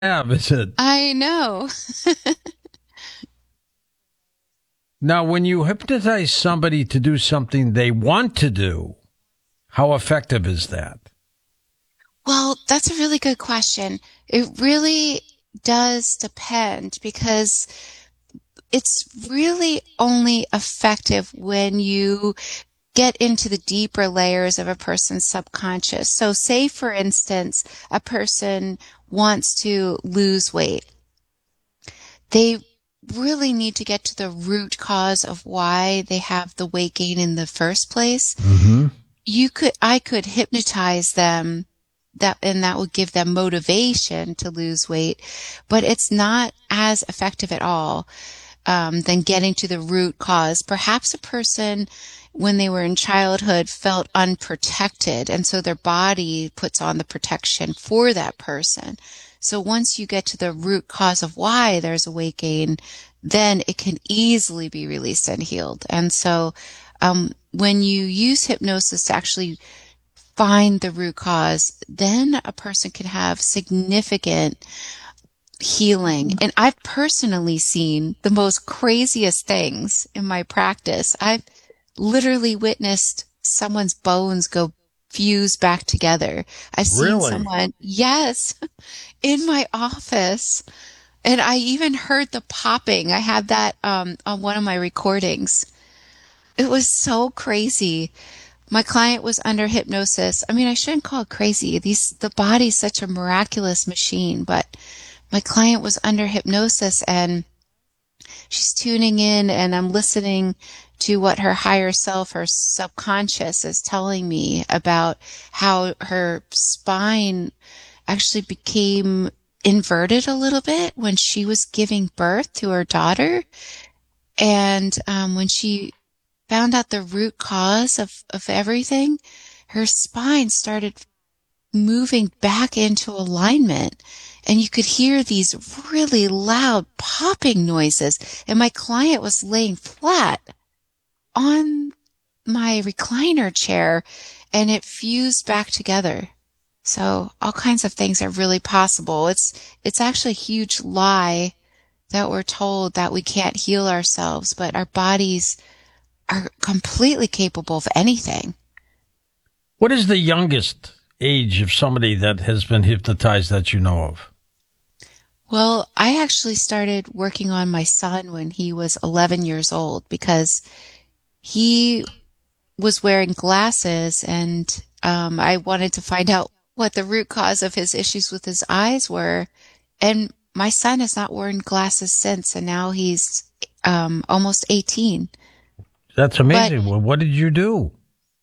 have, is it? I know. Now, when you hypnotize somebody to do something they want to do, how effective is that? Well, that's a really good question. It really does depend because it's really only effective when you get into the deeper layers of a person's subconscious. So say, for instance, a person wants to lose weight. They really need to get to the root cause of why they have the weight gain in the first place. Mm-hmm. I could hypnotize them and that would give them motivation to lose weight, but it's not as effective at all than getting to the root cause. Perhaps a person, when they were in childhood, felt unprotected, and so their body puts on the protection for that person. So once you get to the root cause of why there's a weight gain, then it can easily be released and healed. And so when you use hypnosis to actually find the root cause, then a person can have significant healing. And I've personally seen the most craziest things in my practice. I've literally witnessed someone's bones go fuse back together. I've seen Really? someone, yes, in my office. And I even heard the popping. I had that on one of my recordings. It was so crazy. My client was under hypnosis. I mean, I shouldn't call it crazy. The body's such a miraculous machine, but my client was under hypnosis and she's tuning in and I'm listening to what her higher self, her subconscious is telling me about how her spine actually became inverted a little bit when she was giving birth to her daughter. And when she found out the root cause of everything, her spine started moving back into alignment. And you could hear these really loud popping noises. And my client was laying flat on my recliner chair and it fused back together. So all kinds of things are really possible. It's actually a huge lie that we're told that we can't heal ourselves, but our bodies are completely capable of anything. What is the youngest age of somebody that has been hypnotized that you know of? Well, I actually started working on my son when he was 11 years old because he was wearing glasses and I wanted to find out what the root cause of his issues with his eyes were. And my son has not worn glasses since, and now he's almost 18. That's But amazing. Well, what did you do?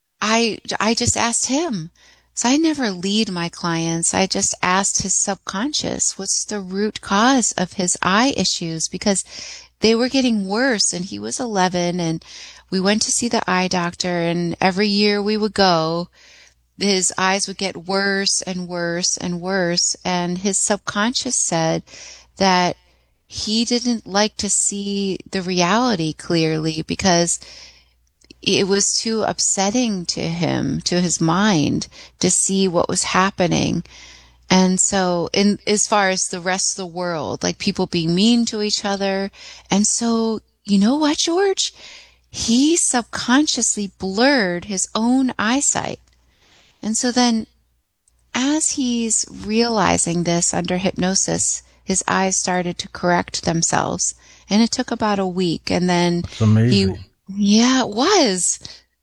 I just asked him. So I never lead my clients. I just asked his subconscious, what's the root cause of his eye issues? Because they were getting worse and he was 11 and we went to see the eye doctor and every year we would go, his eyes would get worse and worse and worse. And his subconscious said that he didn't like to see the reality clearly because it was too upsetting to him, to his mind, to see what was happening. And so in as far as the rest of the world, like people being mean to each other. And so, you know what, George? He subconsciously blurred his own eyesight. And so then as he's realizing this under hypnosis, his eyes started to correct themselves. And it took about a week. And then It's amazing. yeah, it was.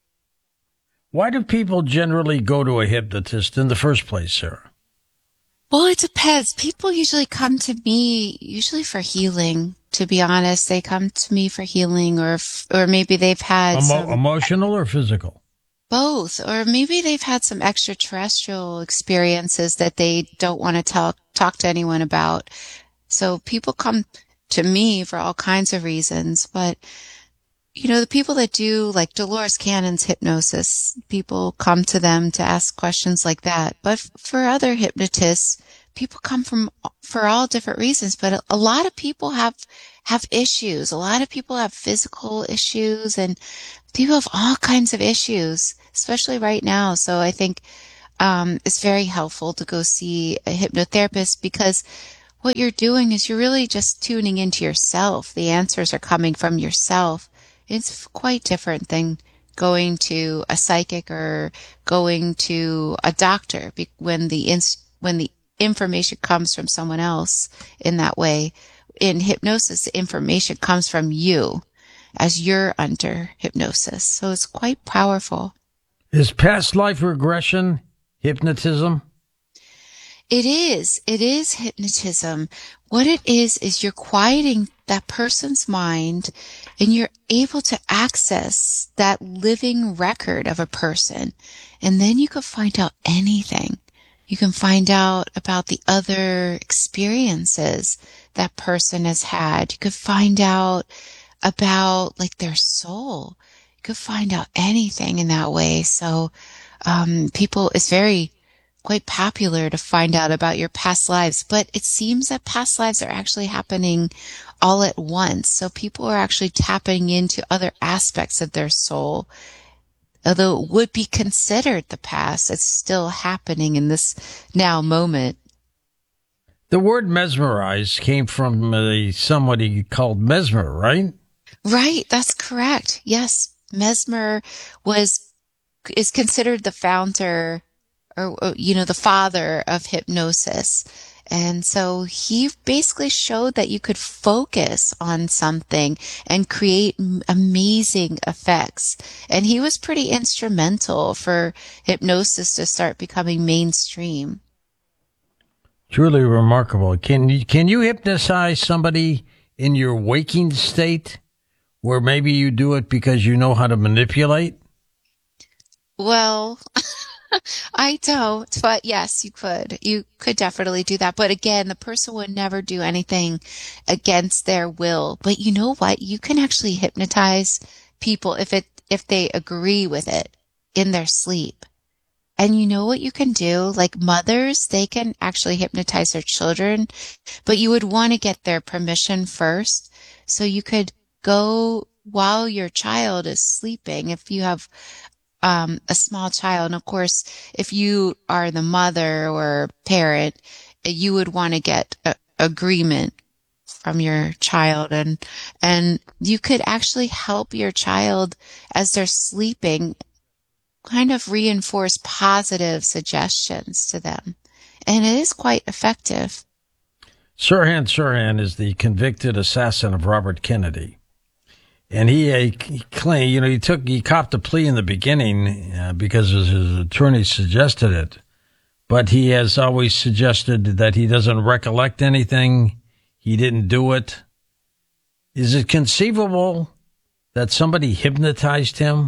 Why do people generally go to a hypnotist in the first place, Sarah? Well, it depends. People usually come to me usually for healing. To be honest, they come to me for healing, or maybe they've had some Emotional or physical? both, or maybe they've had some extraterrestrial experiences that they don't want to talk to anyone about. So people come to me for all kinds of reasons, but you know, the people that do like Dolores Cannon's hypnosis, people come to them to ask questions like that. But for other hypnotists, people come for all different reasons. But a lot of people have issues. A lot of people have physical issues and people have all kinds of issues, especially right now. So I think, it's very helpful to go see a hypnotherapist because what you're doing is you're really just tuning into yourself. The answers are coming from yourself. It's quite different than going to a psychic or going to a doctor when when the information comes from someone else in that way. In hypnosis, the information comes from you as you're under hypnosis. So it's quite powerful. Is past life regression hypnotism? It is. It is hypnotism. What it is you're quieting that person's mind and you're able to access that living record of a person. And then you can find out anything. You can find out about the other experiences that person has had. You could find out about like their soul. You could find out anything in that way. So, it's very quite popular to find out about your past lives, but it seems that past lives are actually happening all at once. So people are actually tapping into other aspects of their soul. Although it would be considered the past, it's still happening in this now moment. The word mesmerize came from somebody called Mesmer, right? Right, that's correct. Yes, Mesmer is considered the founder or the father of hypnosis. And so he basically showed that you could focus on something and create amazing effects. And he was pretty instrumental for hypnosis to start becoming mainstream. Truly remarkable. Can you hypnotize somebody in your waking state where maybe you do it because you know how to manipulate? Well, I don't, but yes, you could. You could definitely do that. But again, the person would never do anything against their will. But you know what? You can actually hypnotize people if they agree with it in their sleep. And you know what you can do? Like mothers, they can actually hypnotize their children, but you would want to get their permission first. So you could go while your child is sleeping if you have a small child. And of course, if you are the mother or parent, you would want to get agreement from your child, and you could actually help your child as they're sleeping, kind of reinforce positive suggestions to them. And it is quite effective. Sirhan Sirhan is the convicted assassin of Robert Kennedy. And he claimed, he copped a plea in the beginning because his attorney suggested it. But he has always suggested that he doesn't recollect anything. He didn't do it. Is it conceivable that somebody hypnotized him?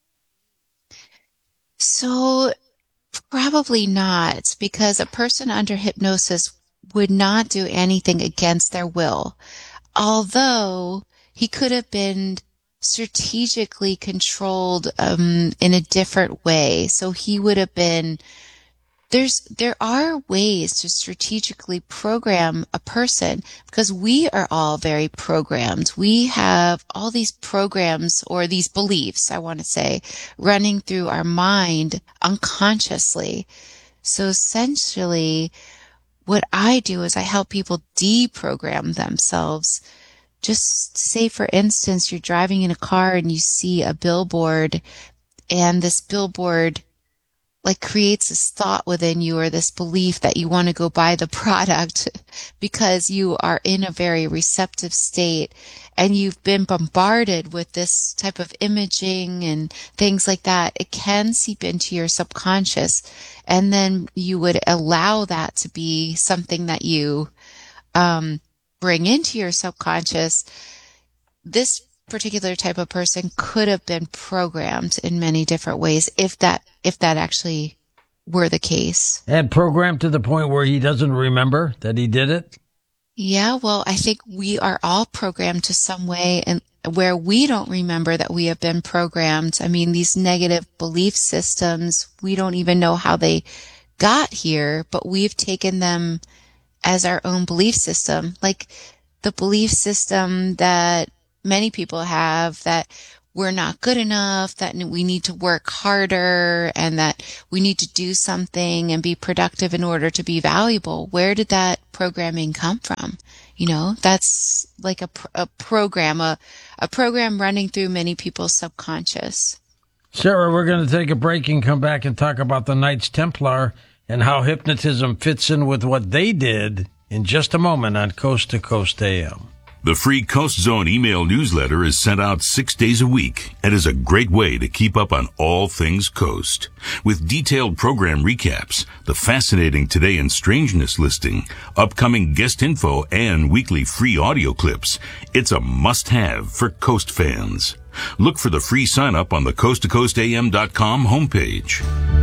So probably not, because a person under hypnosis would not do anything against their will. Although he could have been strategically controlled in a different way. So he would have been, there are ways to strategically program a person, because we are all very programmed. We have all these programs, or these beliefs, I want to say, running through our mind unconsciously. So essentially, what I do is I help people deprogram themselves. Just say, for instance, you're driving in a car and you see a billboard, and this billboard like creates this thought within you, or this belief that you want to go buy the product because you are in a very receptive state and you've been bombarded with this type of imaging and things like that. It can seep into your subconscious, and then you would allow that to be something that you bring into your subconscious. This particular type of person could have been programmed in many different ways, if that actually were the case. And programmed to the point where he doesn't remember that he did it? Yeah, well, I think we are all programmed to some way, and where we don't remember that we have been programmed. I mean, these negative belief systems, we don't even know how they got here, but we've taken them as our own belief system. Like the belief system that many people have, that we're not good enough, that we need to work harder, and that we need to do something and be productive in order to be valuable. Where did that programming come from? That's like a program running through many people's subconscious. Sarah, we're going to take a break and come back and talk about the Knights Templar and how hypnotism fits in with what they did in just a moment on Coast to Coast AM. The free Coast Zone email newsletter is sent out 6 days a week and is a great way to keep up on all things Coast. With detailed program recaps, the fascinating Today in Strangeness listing, upcoming guest info, and weekly free audio clips, it's a must-have for Coast fans. Look for the free sign-up on the coasttocoastam.com homepage.